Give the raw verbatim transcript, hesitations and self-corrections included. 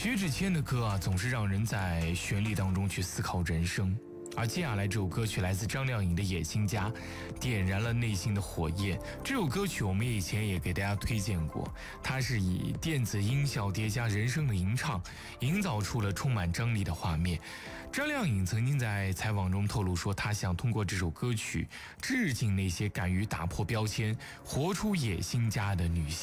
薛之谦的歌啊，总是让人在旋律当中去思考人生。而接下来这首歌曲来自张靓颖的《野心家》，点燃了内心的火焰。这首歌曲我们以前也给大家推荐过，它是以电子音效叠加人声的吟唱，营造出了充满张力的画面。张靓颖曾经在采访中透露说，她想通过这首歌曲致敬那些敢于打破标签、活出野心家的女性。